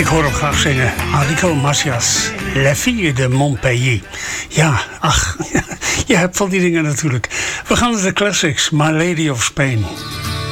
Ik hoor hem graag zingen. Enrico Macias, La Fille de Montpellier. Ja, ach, je hebt van die dingen natuurlijk. We gaan naar de classics, My Lady of Spain.